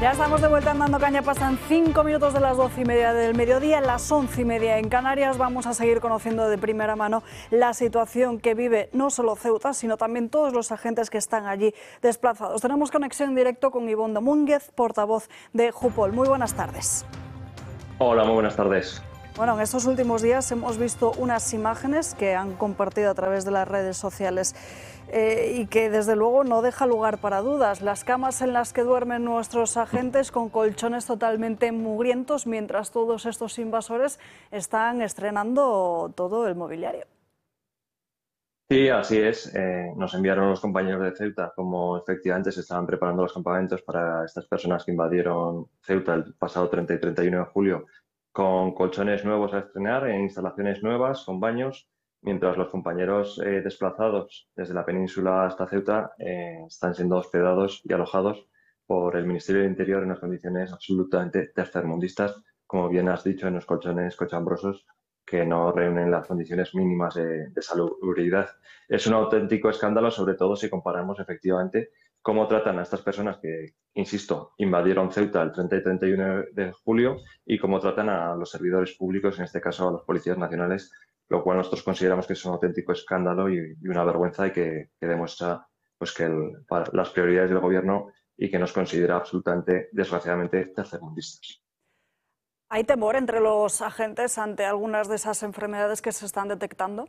Ya estamos de vuelta en Dando Caña, pasan 5 minutos de las 12:30 del mediodía, las 11:30 en Canarias. Vamos a seguir conociendo de primera mano la situación que vive no solo Ceuta, sino también todos los agentes que están allí desplazados. Tenemos conexión en directo con Ivonne Domúnguez, portavoz de Jupol. Muy buenas tardes. Hola, muy buenas tardes. Bueno, en estos últimos días hemos visto unas imágenes que han compartido a través de las redes sociales y que desde luego no deja lugar para dudas. Las camas en las que duermen nuestros agentes con colchones totalmente mugrientos, mientras todos estos invasores están estrenando todo el mobiliario. Sí, así es. Nos enviaron los compañeros de Ceuta como efectivamente se estaban preparando los campamentos para estas personas que invadieron Ceuta el pasado 30 y 31 de julio con colchones nuevos a estrenar en instalaciones nuevas, con baños, mientras los compañeros desplazados desde la península hasta Ceuta están siendo hospedados y alojados por el Ministerio del Interior en unas condiciones absolutamente tercermundistas, como bien has dicho, en los colchones cochambrosos que no reúnen las condiciones mínimas de salubridad. Es un auténtico escándalo, sobre todo si comparamos efectivamente cómo tratan a estas personas que, insisto, invadieron Ceuta el 30 y 31 de julio y cómo tratan a los servidores públicos, en este caso a los policías nacionales, lo cual nosotros consideramos que es un auténtico escándalo y una vergüenza y que demuestra pues, que las prioridades del gobierno y que nos considera absolutamente, desgraciadamente, tercermundistas. ¿Hay temor entre los agentes ante algunas de esas enfermedades que se están detectando?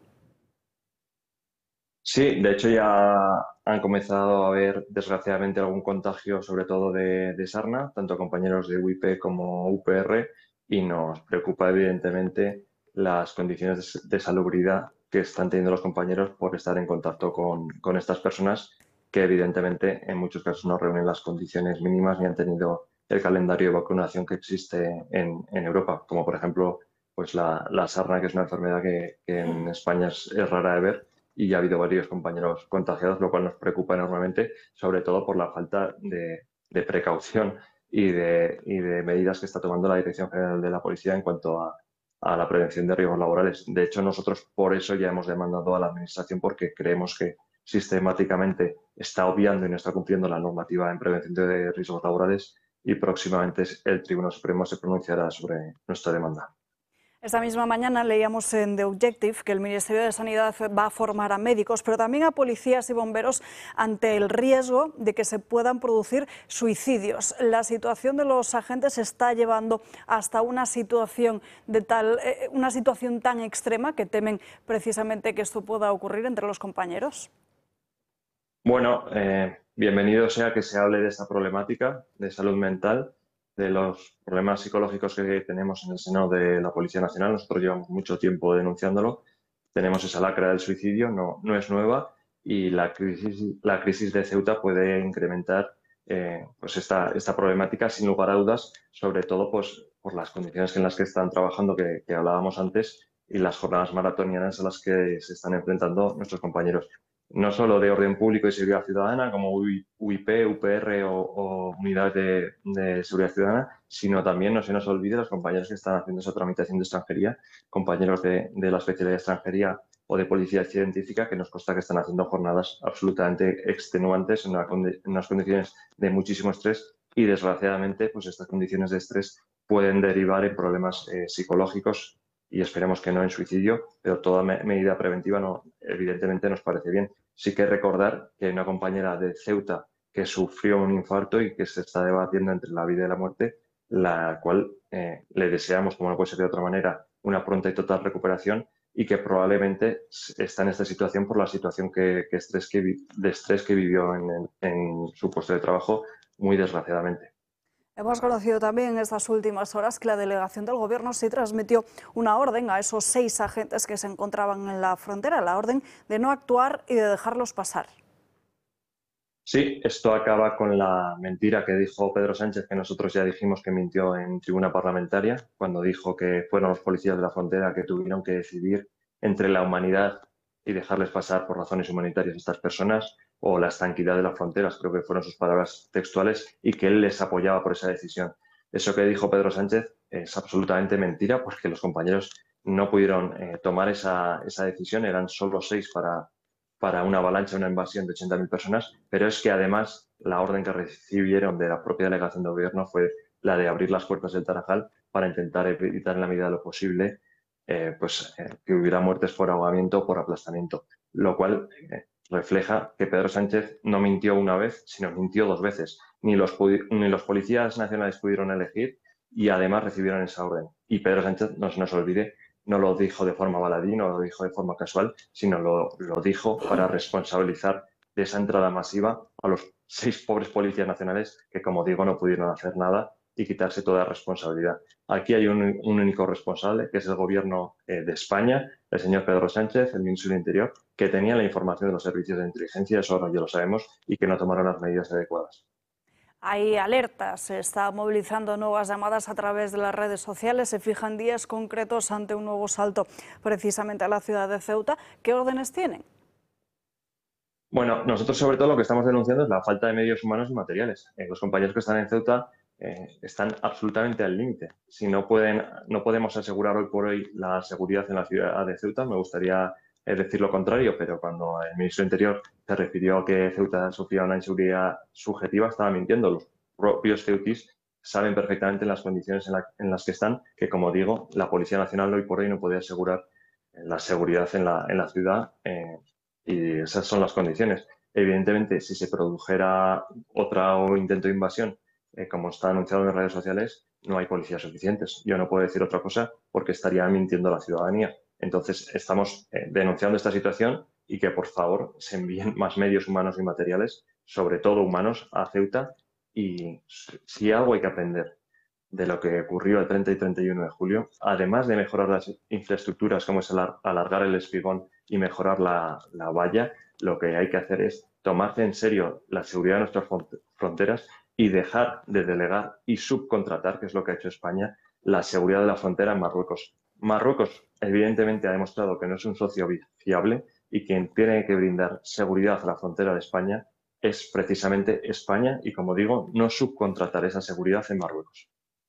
Sí, de hecho ya han comenzado a haber desgraciadamente algún contagio, sobre todo de sarna, tanto compañeros de UIP como UPR, y nos preocupa evidentemente las condiciones de salubridad que están teniendo los compañeros por estar en contacto con estas personas que evidentemente en muchos casos no reúnen las condiciones mínimas ni han tenido el calendario de vacunación que existe en Europa, como por ejemplo pues la sarna, que es una enfermedad que en España es rara de ver y ya ha habido varios compañeros contagiados, lo cual nos preocupa enormemente, sobre todo por la falta de precaución y de medidas que está tomando la Dirección General de la Policía en cuanto a la prevención de riesgos laborales. De hecho, nosotros por eso ya hemos demandado a la Administración, porque creemos que sistemáticamente está obviando y no está cumpliendo la normativa en prevención de riesgos laborales, y próximamente el Tribunal Supremo se pronunciará sobre nuestra demanda. Esta misma mañana leíamos en The Objective que el Ministerio de Sanidad va a formar a médicos, pero también a policías y bomberos ante el riesgo de que se puedan producir suicidios. La situación de los agentes se está llevando hasta una situación tan extrema que temen precisamente que esto pueda ocurrir entre los compañeros. Bueno, bienvenido sea que se hable de esta problemática de salud mental, de los problemas psicológicos que tenemos en el seno de la Policía Nacional. Nosotros llevamos mucho tiempo denunciándolo. Tenemos esa lacra del suicidio, no es nueva, y la crisis de Ceuta puede incrementar pues esta problemática sin lugar a dudas, sobre todo pues, por las condiciones en las que están trabajando que hablábamos antes y las jornadas maratonianas a las que se están enfrentando nuestros compañeros, no solo de orden público y seguridad ciudadana, como UIP, UPR o unidades de seguridad ciudadana, sino también, no se nos olvide, los compañeros que están haciendo esa tramitación de extranjería, compañeros de la especialidad de extranjería o de policía científica, que nos consta que están haciendo jornadas absolutamente extenuantes en unas condiciones de muchísimo estrés, y desgraciadamente pues estas condiciones de estrés pueden derivar en problemas psicológicos, y esperemos que no en suicidio, pero toda medida preventiva evidentemente nos parece bien. Sí que recordar que hay una compañera de Ceuta que sufrió un infarto y que se está debatiendo entre la vida y la muerte, la cual le deseamos, como no puede ser de otra manera, una pronta y total recuperación, y que probablemente está en esta situación por la situación de estrés que vivió en su puesto de trabajo, muy desgraciadamente. Hemos conocido también en estas últimas horas que la delegación del Gobierno sí transmitió una orden a esos 6 agentes que se encontraban en la frontera, la orden de no actuar y de dejarlos pasar. Sí, esto acaba con la mentira que dijo Pedro Sánchez, que nosotros ya dijimos que mintió en tribuna parlamentaria, cuando dijo que fueron los policías de la frontera que tuvieron que decidir entre la humanidad y dejarles pasar por razones humanitarias a estas personas, o la estanquidad de las fronteras, creo que fueron sus palabras textuales, y que él les apoyaba por esa decisión. Eso que dijo Pedro Sánchez es absolutamente mentira, porque los compañeros no pudieron tomar esa decisión, eran solo 6 para una avalancha, una invasión de 80.000 personas, pero es que además la orden que recibieron de la propia delegación de gobierno fue la de abrir las puertas del Tarajal para intentar evitar en la medida de lo posible que hubiera muertes por ahogamiento o por aplastamiento, lo cual refleja que Pedro Sánchez no mintió una vez, sino mintió 2 veces. Ni los policías nacionales pudieron elegir y además recibieron esa orden. Y Pedro Sánchez, no se nos olvide, no lo dijo de forma baladí, no lo dijo de forma casual, sino lo dijo para responsabilizar de esa entrada masiva a los 6 pobres policías nacionales que, como digo, no pudieron hacer nada y quitarse toda responsabilidad. Aquí hay un único responsable, que es el Gobierno de España, el señor Pedro Sánchez, el ministro del Interior, que tenía la información de los servicios de inteligencia, eso ahora ya lo sabemos, y que no tomaron las medidas adecuadas. Hay alertas, se está movilizando nuevas llamadas a través de las redes sociales, se fijan días concretos ante un nuevo salto precisamente a la ciudad de Ceuta. ¿Qué órdenes tienen? Bueno, nosotros sobre todo lo que estamos denunciando es la falta de medios humanos y materiales. Los compañeros que están en Ceuta están absolutamente al límite. Si no podemos asegurar hoy por hoy la seguridad en la ciudad de Ceuta, me gustaría decir lo contrario, pero cuando el ministro del Interior se refirió a que Ceuta sufría una inseguridad subjetiva, estaba mintiendo. Los propios ceutis saben perfectamente las condiciones en las que están, que como digo, la Policía Nacional hoy por hoy no puede asegurar la seguridad en la ciudad y esas son las condiciones. Evidentemente, si se produjera otro intento de invasión, como está anunciado en redes sociales, no hay policías suficientes. Yo no puedo decir otra cosa porque estaría mintiendo a la ciudadanía. Entonces, estamos denunciando esta situación y que, por favor, se envíen más medios humanos y materiales, sobre todo humanos, a Ceuta. Y si algo hay que aprender de lo que ocurrió el 30 y 31 de julio, además de mejorar las infraestructuras, como es alargar el espigón y mejorar la valla, lo que hay que hacer es tomarse en serio la seguridad de nuestras fronteras y dejar de delegar y subcontratar, que es lo que ha hecho España, la seguridad de la frontera en Marruecos. Marruecos, evidentemente, ha demostrado que no es un socio fiable y quien tiene que brindar seguridad a la frontera de España es precisamente España y, como digo, no subcontratar esa seguridad en Marruecos.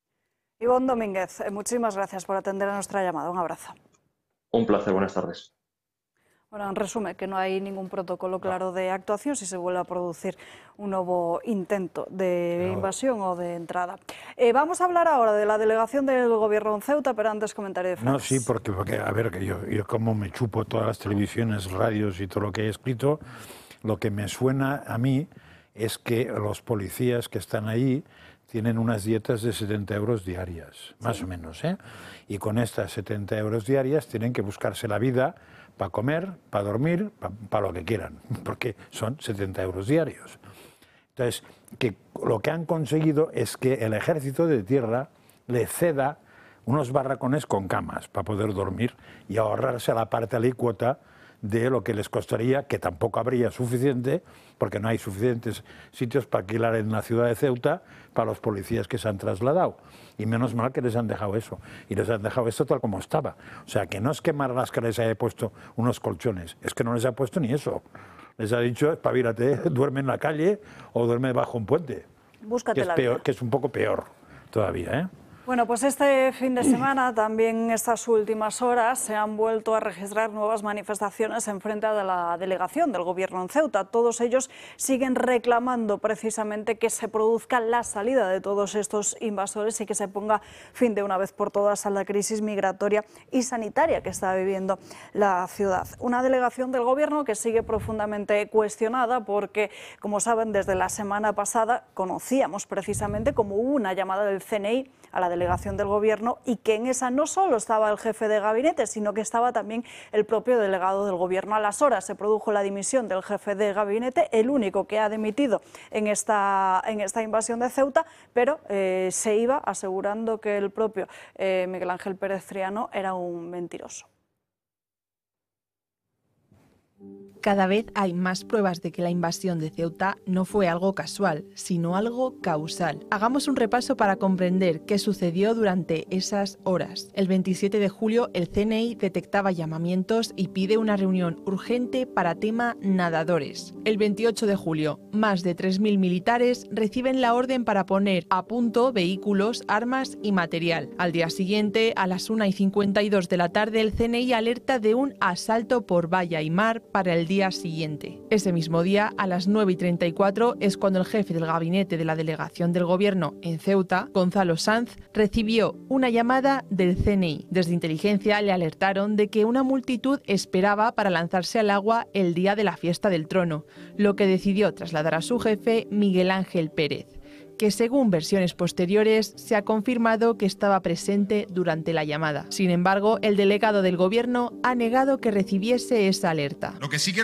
Ivonne Domínguez, muchísimas gracias por atender a nuestra llamada. Un abrazo. Un placer, buenas tardes. Bueno, en resumen, que no hay ningún protocolo claro de actuación si se vuelve a producir un nuevo intento de invasión o de entrada. Vamos a hablar ahora de la delegación del Gobierno en Ceuta, pero antes comentario de Francis. No, sí, porque a ver, que yo como me chupo todas las televisiones, radios y todo lo que he escrito, lo que me suena a mí es que los policías que están ahí tienen unas dietas de 70 euros diarias, más o menos, ¿eh? Y con estas 70 euros diarias tienen que buscarse la vida para comer, para dormir, para lo que quieran, porque son 70 euros diarios. Entonces, que lo que han conseguido es que el ejército de tierra le ceda unos barracones con camas para poder dormir y ahorrarse la parte alícuota de lo que les costaría, que tampoco habría suficiente, porque no hay suficientes sitios para alquilar en la ciudad de Ceuta para los policías que se han trasladado. Y menos mal que les han dejado eso. Y les han dejado esto tal como estaba. O sea, que no es que Marlaska les haya puesto unos colchones, es que no les ha puesto ni eso. Les ha dicho, espabírate, duerme en la calle o duerme bajo un puente. Búscate la vida. Que es un poco peor todavía, ¿eh? Bueno, pues este fin de semana, también estas últimas horas, se han vuelto a registrar nuevas manifestaciones en frente de la delegación del Gobierno en Ceuta. Todos ellos siguen reclamando precisamente que se produzca la salida de todos estos invasores y que se ponga fin de una vez por todas a la crisis migratoria y sanitaria que está viviendo la ciudad. Una delegación del Gobierno que sigue profundamente cuestionada porque, como saben, desde la semana pasada conocíamos precisamente como hubo una llamada del CNI a la delegación del Gobierno y que en esa no solo estaba el jefe de gabinete, sino que estaba también el propio delegado del Gobierno. A las horas se produjo la dimisión del jefe de gabinete, el único que ha dimitido en esta invasión de Ceuta, pero se iba asegurando que el propio Miguel Ángel Pérez Triano era un mentiroso. Cada vez hay más pruebas de que la invasión de Ceuta no fue algo casual, sino algo causal. Hagamos un repaso para comprender qué sucedió durante esas horas. El 27 de julio, el CNI detectaba llamamientos y pide una reunión urgente para tema nadadores. El 28 de julio, más de 3.000 militares reciben la orden para poner a punto vehículos, armas y material. Al día siguiente, a las 1:52 de la tarde, el CNI alerta de un asalto por valla y mar para el día siguiente. Ese mismo día, a las 9:34, es cuando el jefe del gabinete de la delegación del gobierno en Ceuta, Gonzalo Sanz, recibió una llamada del CNI. Desde inteligencia le alertaron de que una multitud esperaba para lanzarse al agua el día de la fiesta del trono, lo que decidió trasladar a su jefe, Miguel Ángel Pérez, que según versiones posteriores se ha confirmado que estaba presente durante la llamada. Sin embargo, el delegado del gobierno ha negado que recibiese esa alerta. Lo que sí quiero